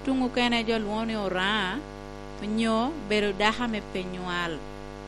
tungu kene jo luoni ora nyo bedo daha me penyual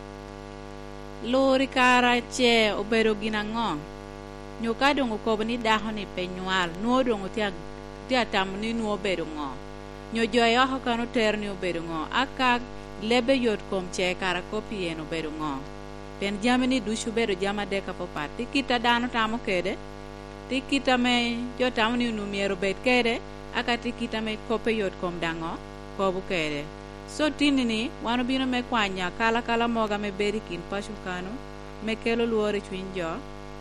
lori kara che obedo ginango nyo ka dongo ko ni daha ni penyual no dongo tia tam ni no bedo ngo nyo jo yo kanu ter ni obedo ngo aka lebe yot kom che kara kopi eno bedo ngo pen jamini dushu bedo jama deka popati kita dano tamo kede ti kita me jo tamo ni numiero bet kede aka ti kita me kope yot kom dango kobu kede so tinini wano bino me kwanya kala moga me beri kin pashu kanu me kelo luore chwinjo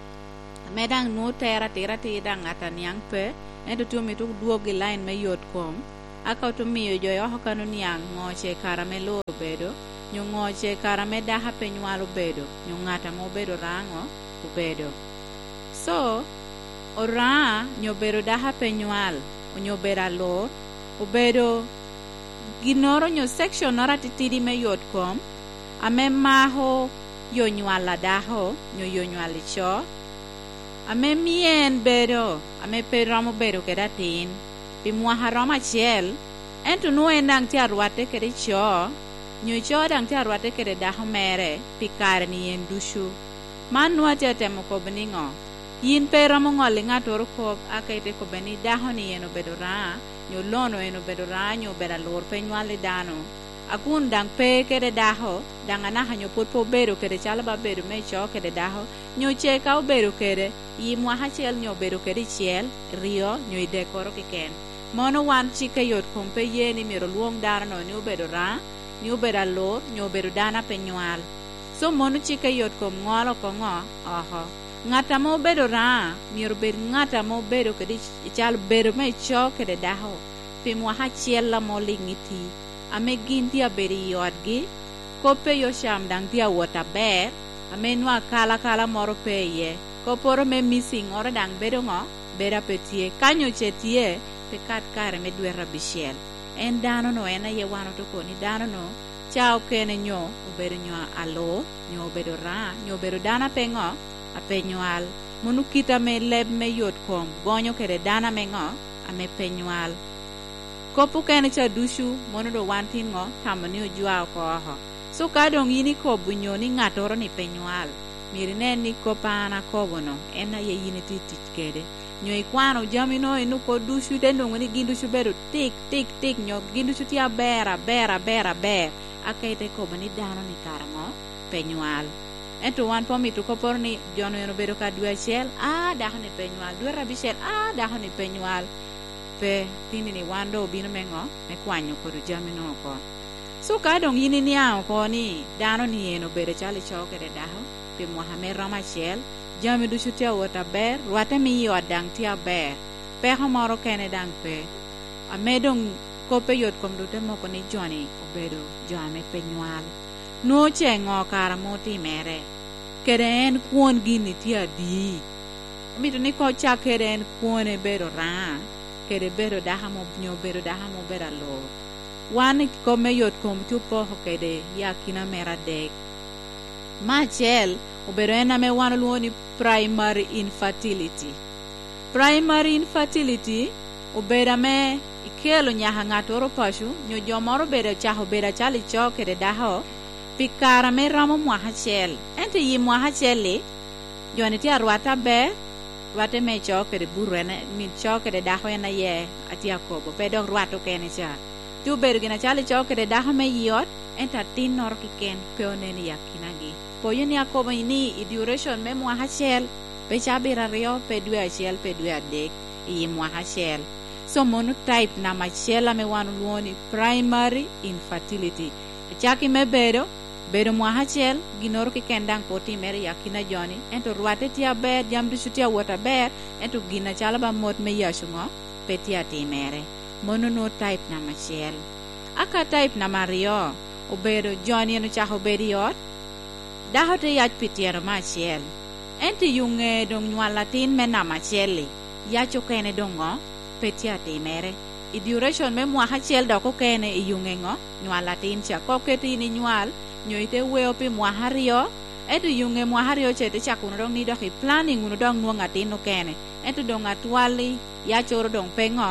me dang no tera ti dang ata niang pe ento tu mi tu duogi line me yot kom aka to miyo jo yo kanu niang ngoche kara me lo bedo nyo ngoche kara me daha penyualo bedo nyo ngata mo bedo rango ubedo so ora nyo bedo daha penyual nyo bera lo ubedo ginoro nyo section nora titidi me yot kom ame maho yo nywala daho nyo yo nywali cho ame mien bedo ame peramo bedo kedatin pi muaharama chiel ento no endang ti arwate kede cho nyo cho dang ti arwate kede daho mere pi kare ni en dushu man nuate temo ko beningo yin peramo ngoli ngatoro ko akaite ko beni daho ni eno bedo ra nyo lono eno bedo ra nyo beda lor penyuale dano akun dang pe kede daho dang anaha nyo potpo bedo kede chala ba bedo me cho kede daho nyo che ka bedo kede yi mwa hachel nyo bedo kede chiel rio nyo idekoro kiken mono wan chike yot kompe yeni miro luong darno nyo bedo ra nyo beda lor nyo bedo dana penyual so mono chike yot kom ngolo ko ngo oho ngata mo bedo ra miro bed ngata mo bedo kede chal bedo me cho kede daho pi mwa hachel la mo lingiti ame ginti aberi yodgi kope yo sham dang tia wota ber ame nwa kala moro peye koporo me missing ora dang bedo ngo bera petie kanyo chetie pe kat kare me dwera bishel en dano no ena ye wano to koni dano no chao kene nyo obedo nyo alo nyo obedo ra nyo obedo dana pengo apenyual munu kita me leb me yot kom gonyo kere dana mengo ame penyual kopu kene cha dushu mono do wantin ngo tamani ujua ko ho so kadong yini ko bunyo ni ngatoro ni penyual mirine ni ko pana ko bono ena ye yini titich kede nyo ikwano jamino inu ko dushu dendo ngoni gindushu bedo tik nyo gindushu tia bera akaite ko bani dano ni karamo penyual ento wan pomi to ko porni jono eno bedo ka dua chel dahone penyual dua rabishel dahone penyual pe tini ni wando bino mengo me kwanyo ko jamino ko so kadong yini niao ko ni dano ni eno bedo chali choke de daho pe Mohamed Ramachel jami du chutia wota ber wate mi yo dang tia ber pe hamaro kene dang pe amedong ko pe yot kom dute mo ko ni joni obedo jame penyual no chengo kara moti mere keren kuon gini tia di mitu ni ko cha keren kuone bedo ra kede bedo dahamo nyo bedo dahamo bera lo wan ko me yot kom tu po kede yakina mera dek machel obedo ena me wan luoni primary infertility obeda me ikelo nyaha ngatoro pashu nyo jomoro bedo chaho beda chali choke de daho pikara me ramo mwahachel ente yi mwahacheli joni ti arwata be wate me choke de burwena mi choke de daho ena ye atia kobo bedo rwato kene cha tu bedo gina chali choke de daho me yot enta tin nor kiken peoneni yakinagi poyeni akobo ini i duration me mwahachel pe chabira rio pe dua achel pe dua adek yi mwahachel so mono type na machela me wanu luoni primary infertility chaki me bedo mwahachel ginoro ki kendang poti mere yakina joni ento ruate tia ber jamdu chutia wota ber ento gina chala ba mot me yashungo petia ti mere mono no type na machel aka type na mario obedo joni no chaho bediot dahote yach pitiero machel ento yunge dong nyualatin me na macheli yacho kene dongo petia ti mere i duration me mwahachel doko kene i yungengo nyualatin cha koketi ni nyual nyoite weo pi mwahario etu yunge mwahario chete chakuno dong ni doki planning uno dong nuangatin no kene etu dong atwali ya choro dong pengo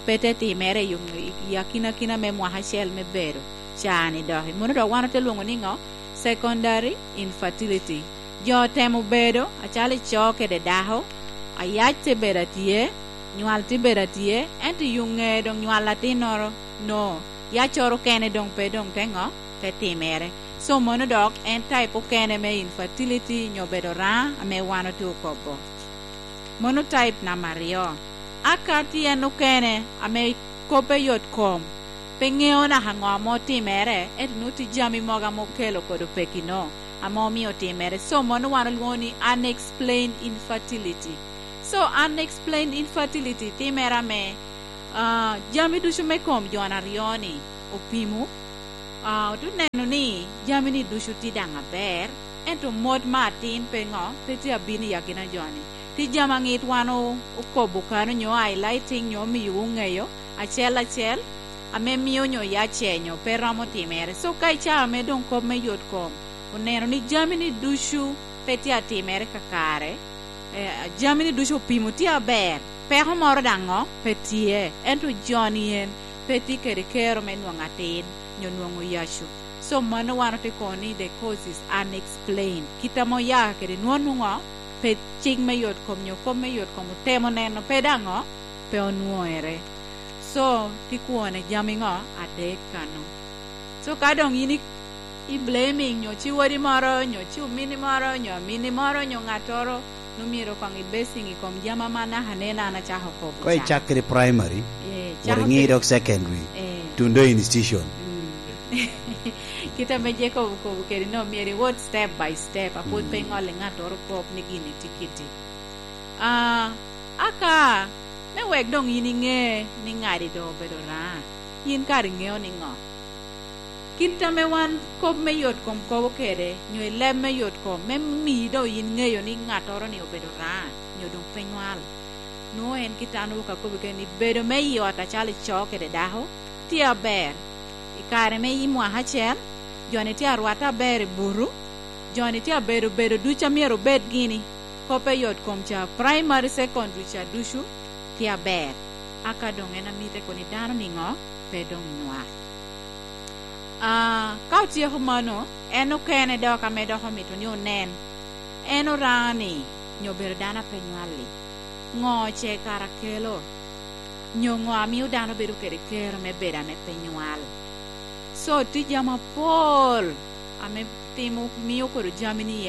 pete timere yung yakina me mwahashel me bedo chani dohi mono do wano te luongo ni ngo secondary infertility jo temo bedo achali choke de daho ayach te beratie nyual ti beratie enti yunge dong nyual latinoro no ya choro kene dong pe dong tengo te timere so mono dok en type kene me infertility nyo bedo ra ame wano tu kobo mono type na mario akati eno kene ame kope yot kom pengeo na hango mo timere et nuti jami moga mokelo kodo pekino amo mi otimere so mono wano luoni unexplained infertility so unexplained infertility timera me jami dushu me kom jona rioni opimu tu neno ni jami ni dushu tidanga ber ento mod matin pengo peti abini yakina joni ti jama ngit wano ukobo kano nyo highlighting nyo mi ungeyo achel ame miyo nyo ya chenyo peramo timere so kai cha ame don kom me yot kom uneno ni jami ni dushu peti atimere kakare jamini dusho pimu ti aber peho moro dango petie ento jonien peti kero me nuangatin nyonwango yashu so mano wano te koni the cause is unexplained kitamo ya kere nuanungo pe ching me yot kom temo neno pedango pe onuere so ti kuone jamingo ade kano so kadong ini I blaming nyo chi wadi moro nyo chi mini moro nyo ngatoro numiro kang ibasing ikom jama mana hanena na chaho ko koi chakri primary waringi dok secondary tundo institution kita meje ko keri no mieri what step by step apod pengol ngatoro pop ni gini tikiti aka me weg dong ininge ni ngari do bedora yin kar ngeo ni ngo kinta me wan kob me yot kom kobo kere nyo lem me yot kom me mi do yin ngeyo ni ngatoro ni obedo ra nyo dong penyual no en kitanu ka kobo ke ni bedo me yot achali choke de daho tia ber ikare me imwa hachel joni tia rwata ber buru joni tia bedo ducha miero bed gini kope yot kom cha primary secondary cha dushu tia ber aka dong ena mite koni dano ni ngo pedong nwa kau tia humano eno kene do ka medo homito ni onen eno rani nyo berdana penyuali ngo che karakelo nyo ngo amiu dano beru kere me berane penyual so ti jama pol ame timu miyo koro jamini